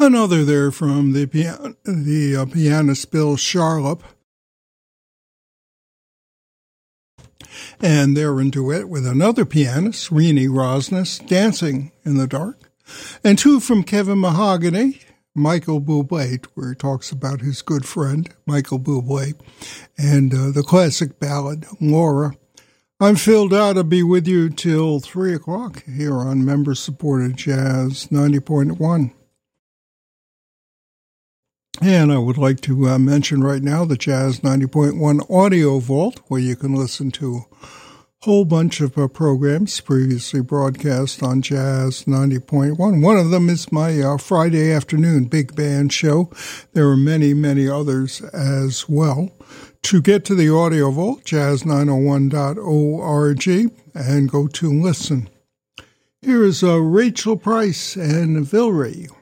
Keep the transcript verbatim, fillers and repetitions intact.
Another there from the, pian- the uh, pianist Bill Charlap. And they're in duet with another pianist, Rini Rosnes, Dancing in the Dark. And two from Kevin Mahogany, Michael Bublé, where he talks about his good friend, Michael Bublé, and uh, the classic ballad, Laura. I'm Phil Dodd. I'll be with you till three o'clock here on member-supported Jazz ninety point one. And I would like to uh, mention right now the Jazz ninety point one Audio Vault, where you can listen to a whole bunch of uh, programs previously broadcast on Jazz ninety point one. One of them is my uh, Friday afternoon big band show. There are many, many others as well. To get to the Audio Vault, jazz nine oh one dot org, and go to listen. Here is uh, Rachel Price and Vilray.